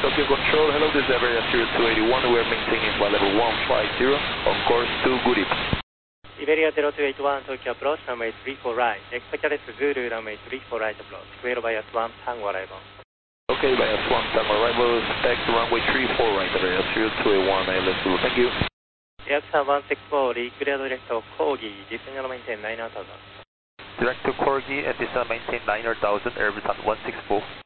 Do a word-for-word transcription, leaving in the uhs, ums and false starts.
Tokyo Control, hello, this is Area zero two eight one, we are maintaining flight level one five zero, on course to Gurip. Iberia zero two eight one, Tokyo approach, runway three four right, expect Alice Zulu, runway three four right approach, clear bias one, tango arrival. Okay, bias one, tango arrival, expect runway three four right, Area zero two eight one, A L S Zulu, thank you. Aircraft one six four, clear direct to Corgi, descend and maintain nine thousand. Direct to Corgi and descend maintain nine thousand, Airbus one six four.